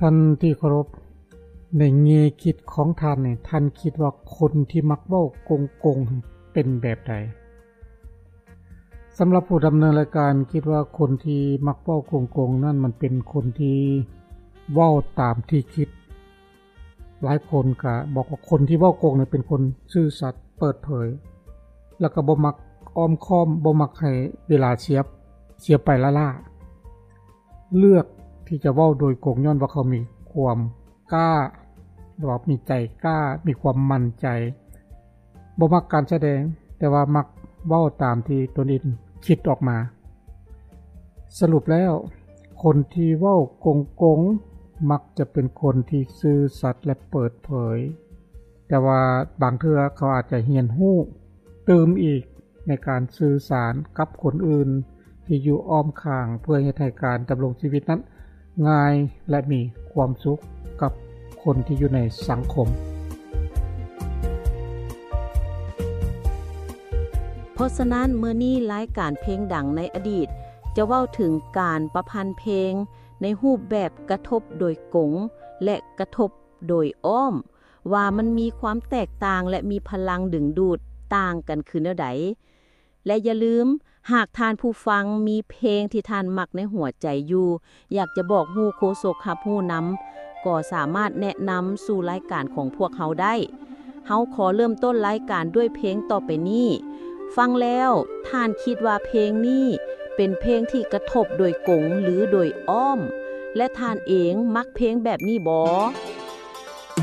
ท่านที่เคารพในแง่คิดของท่านนี่ท่านคิดว่าคนที่มักเว้าโกงๆเป็นแบบใดสำหรับผู้ดำเนินรายการคิดว่าคนที่มักเว้าโกงๆนั่นมันเป็นคนที่เว้าตามที่คิดหลายคนก็บอกว่าคนที่เว้าโกงนี่เป็นคนซื่อสัตย์เปิดเผยแล้วก็บ่มักอ้อมค้อมบ่มักให้เวลาเสียไปล่าๆเลือกที่จะเว้าโดยโกงย้อนว่าเขามีความกล้าหรือว่ามีใจกล้ามีความมั่นใจบ่มักการแสดงแต่ว่ามักเว้าตามที่ตนเองคิดออกมาสรุปแล้วคนที่เว้าโกงมักจะเป็นคนที่ซื่อสัตย์และเปิดเผยแต่ว่าบางเทื่อเขาอาจจะเรียนรู้เติมอีกในการสื่อสารกับคนอื่นที่อยู่อ้อมข้างเพื่อให้การดำรงชีวิตนั้นง่ายและมีความสุขกับคนที่อยู่ในสังคมเพราะฉะนั้นเมื่อนี้รายการเพลงดังในอดีตจะเว้าถึงการประพันธ์เพลงในรูปแบบกระทบโดยกงและกระทบโดยอ้อมว่ามันมีความแตกต่างและมีพลังดึงดูดต่างกันคือแนวใดและอย่าลืมหากทานผู้ฟังมีเพลงที่ทานมักในหัวใจอยู่อยากจะบอกฮู้โคศกรับฮู้นำก็สามารถแนะนำสู่รายการของพวกเขาได้เฮาขอเริ่มต้นรายการด้วยเพลงต่อไปนี้ฟังแล้วท่านคิดว่าเพลงนี้เป็นเพลงที่กระทบโดยกงหรือโดยอ้อมและท่านเองมักเพลงแบบนี้บ่